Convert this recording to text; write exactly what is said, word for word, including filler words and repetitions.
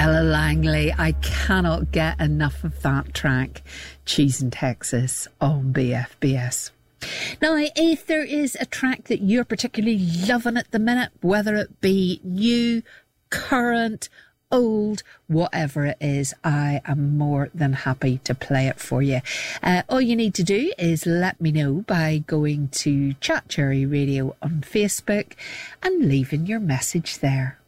Ella Langley, I cannot get enough of that track. Cheese in Texas on B F B S. Now, if there is a track that you're particularly loving at the minute, whether it be new, current, old, whatever it is, I am more than happy to play it for you. Uh, all you need to do is let me know by going to Chat Cherry Radio on Facebook and leaving your message there.